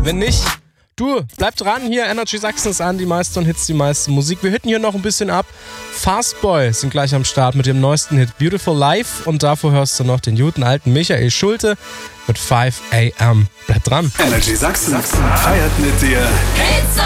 Wenn nicht, du, bleib dran. Hier, Energy Sachsen ist an. Die meisten Hits, die meiste Musik. Wir hitten hier noch ein bisschen ab. Fastboy sind gleich am Start mit dem neuesten Hit Beautiful Life. Und davor hörst du noch den guten alten Michael Schulte mit 5 AM. Bleib dran. Energy Sachsen feiert mit dir. Hits